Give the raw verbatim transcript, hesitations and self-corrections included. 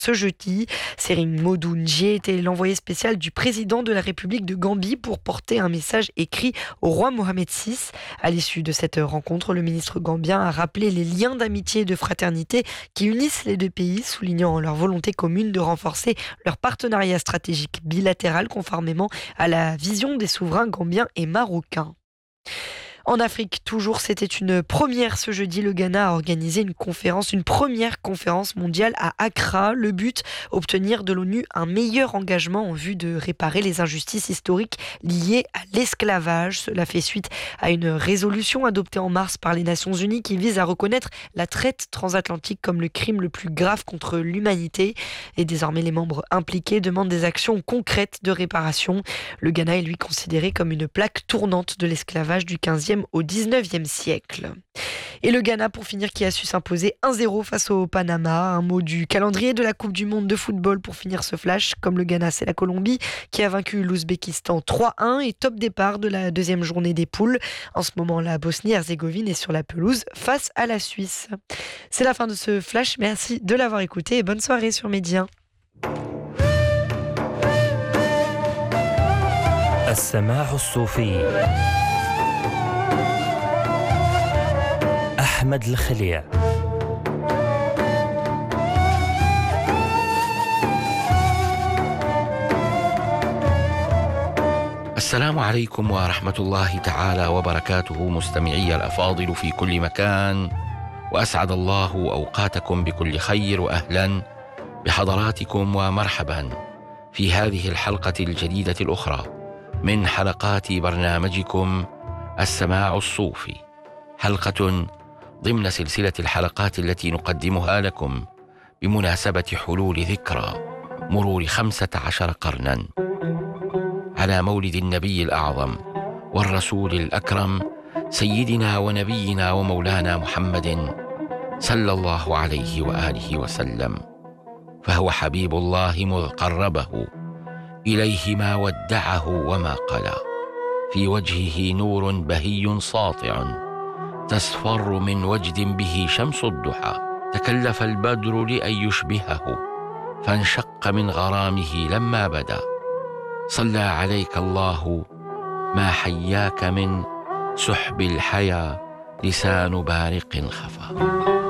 ce jeudi. Serigne Modou Ndjé était l'envoyé spécial du président de la République de Gambie pour porter un message écrit au roi Mohamed six. À l'issue de cette rencontre, le ministre gambien a rappelé les liens d'amitié et de fraternité qui unissent les deux pays, soulignant leur volonté commune de renforcer leur partenariat stratégique bilatéral conformément à la vision des souverains gambiens et marocains. En Afrique, toujours, c'était une première ce jeudi. Le Ghana a organisé une conférence, une première conférence mondiale à Accra. Le but, obtenir de l'ONU un meilleur engagement en vue de réparer les injustices historiques liées à l'esclavage. Cela fait suite à une résolution adoptée en mars par les Nations Unies qui vise à reconnaître la traite transatlantique comme le crime le plus grave contre l'humanité. Et désormais, les membres impliqués demandent des actions concrètes de réparation. Le Ghana est lui considéré comme une plaque tournante de l'esclavage du quinzième au dix-neuvième siècle. Et le Ghana, pour finir, qui a su s'imposer un zéro face au Panama. Un mot du calendrier de la Coupe du Monde de football pour finir ce flash. Comme le Ghana, c'est la Colombie qui a vaincu l'Ouzbékistan trois un et top départ de la deuxième journée des poules. En ce moment, la Bosnie-Herzégovine est sur la pelouse face à la Suisse. C'est la fin de ce flash. Merci de l'avoir écouté et bonne soirée sur Média. السماع الصوفي أحمد الخليع. السلام عليكم ورحمة الله تعالى وبركاته مستمعي الأفاضل في كل مكان، وأسعد الله أوقاتكم بكل خير، وأهلا بحضراتكم ومرحبا في هذه الحلقة الجديدة الأخرى من حلقات برنامجكم السماع الصوفي، حلقة ضمن سلسلة الحلقات التي نقدمها لكم بمناسبة حلول ذكرى مرور خمسة عشر قرنا على مولد النبي الأعظم والرسول الأكرم سيدنا ونبينا ومولانا محمد صلى الله عليه وآله وسلم، فهو حبيب الله مذ قربه إليه ما ودعه وما قلى، في وجهه نور بهي ساطع تصفر من وجد به شمس الضحى، تكلف البدر لأن يشبهه فانشق من غرامه لما بدا، صلى عليك الله ما حياك من سحب الحيا لسان بارق خفا.